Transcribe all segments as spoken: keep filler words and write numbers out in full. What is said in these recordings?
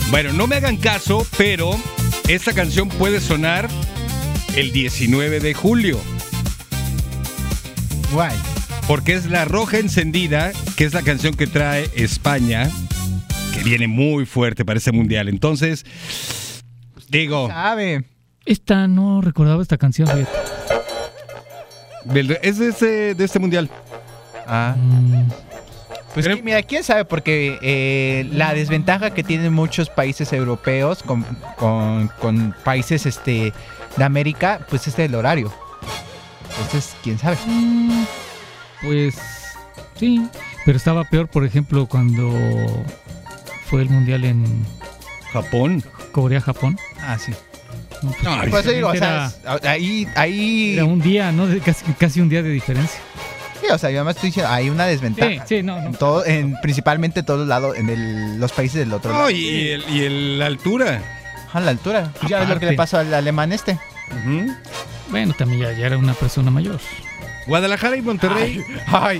Bueno, no me hagan caso, pero esta canción puede sonar el diecinueve de julio. Guay. Porque es La Roja Encendida, que es la canción que trae España, que viene muy fuerte para este mundial. Entonces, digo... ¿Sabe? Esta, no recordaba esta canción. Fíjate. del- Es de este, de este mundial. Ah. Mm, Pues Pero- que, mira, quién sabe, porque eh, la desventaja que tienen muchos países europeos con, con, con países este de América, pues es el horario. Entonces, quién sabe. mm, pues sí, pero estaba peor, por ejemplo, cuando fue el mundial en Japón. Corea-Japón. Ah, sí. No, pues, No, Por eso digo, o era, sea, ahí, ahí, era un día, ¿no? De casi, casi un día de diferencia. sí, o sea, yo además estoy diciendo, hay una Sí, desventaja. sí, no, no. En todo, en, principalmente en todos lados, en el- los países del otro No, lado. y, el- y el- la altura. A la altura. Pues ya ves lo que Aparte. le pasó al alemán este. Ujú. Bueno, también ya, ya era una persona mayor. Guadalajara y Monterrey. Ay,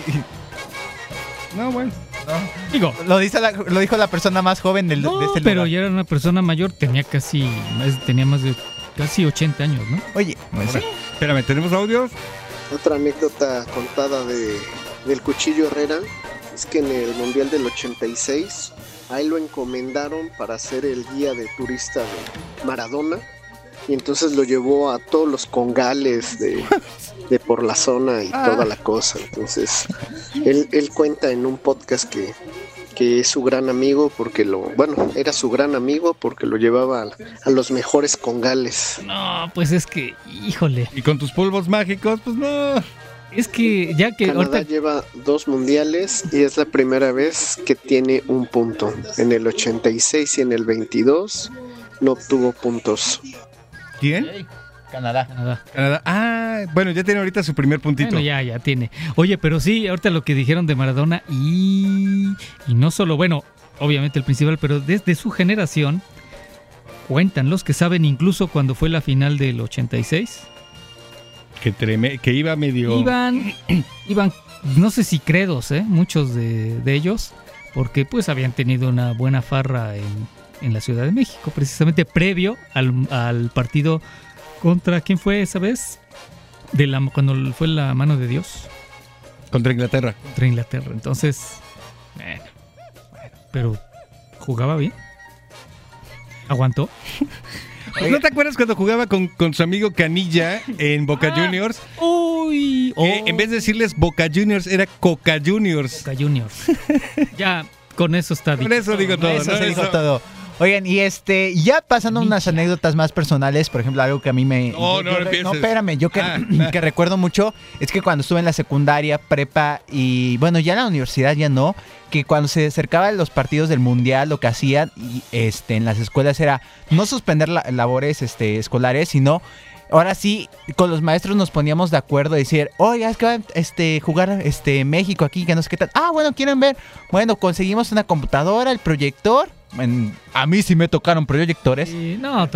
No, bueno. Digo, lo, dice la- lo dijo la persona más joven del, no, de este pero lugar. ya era una persona mayor, tenía casi, más- tenía más de casi ochenta años, ¿no? Oye, pues, Espérame, ¿tenemos audios? Otra anécdota contada de, del Cuchillo Herrera es que en el Mundial del ochenta y seis a él lo encomendaron para ser el guía de turista de Maradona y entonces lo llevó a todos los congales de, de por la zona y toda la cosa. Entonces él, él cuenta en un podcast que, que es su gran amigo porque lo, bueno, era su gran amigo porque lo llevaba a, a los mejores congales. No, pues es que, híjole, Y con tus polvos mágicos, pues no. es que ya que Canadá ahorita lleva dos mundiales y es la primera vez que tiene un punto. En el ochenta y seis y en el veintidós no obtuvo puntos. ¿Quién? Canadá. Canadá. Canadá. Ah, bueno, ya tiene ahorita su primer puntito. Bueno, ya, ya tiene. Oye, pero sí, ahorita lo que dijeron de Maradona y, y no solo, bueno, obviamente el principal, pero desde su generación, cuentan los que saben incluso cuando fue la final del ochenta y seis, Que, treme- que iba medio... iban, iban, no sé si credos, ¿eh? Muchos de, de ellos, porque pues habían tenido una buena farra en, en la Ciudad de México, precisamente previo al, al partido contra, ¿quién fue esa vez? De la, cuando fue la mano de Dios. Contra Inglaterra. Contra Inglaterra. Entonces, bueno, bueno, pero jugaba bien. Aguantó. Pues, ¿no te acuerdas cuando jugaba con, con su amigo Canilla en Boca Ah. Juniors? Uy, Que oh, en vez de decirles Boca Juniors, era Coca Juniors. Boca Juniors. Ya, con eso está Con dicho. eso digo todo, Eso ¿no? se dijo Eso- todo. Oigan, y este, ya pasando unas Micha. anécdotas más personales, por ejemplo, algo que a mí me... No, yo- no yo- empieces. No, espérame, yo que, Ah. que recuerdo mucho, es que cuando estuve en la secundaria, prepa y, bueno, ya en la universidad ya no, que cuando se acercaban los partidos del mundial, lo que hacían y, este, en las escuelas era no suspender la- labores este, escolares, sino... Ahora sí, con los maestros nos poníamos de acuerdo y decir, oiga, es que va a este, jugar este, México aquí, que no sé qué tal. Ah, bueno, ¿quieren ver? Bueno, conseguimos una computadora, el proyector. En- a mí sí me tocaron proyectores. Sí, no,